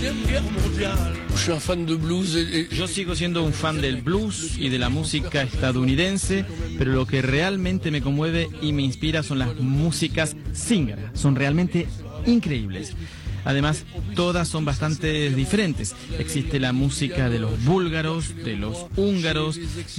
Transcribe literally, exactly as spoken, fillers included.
Yo sigo siendo un fan del blues y de la música estadounidense, pero lo que realmente me conmueve y me inspira son las músicas zíngaras. Son realmente increíbles. Además, todas son bastante diferentes. Existe la música de los búlgaros, de los húngaros,